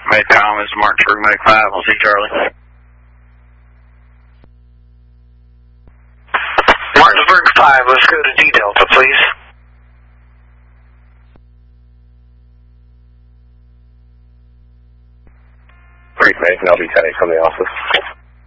Medcom is Martinsburg Medic 5. I'll see Charlie. Martinsburg 5, let's go to D Delta, please. Brief Mason, I'll be 10-8 from the office.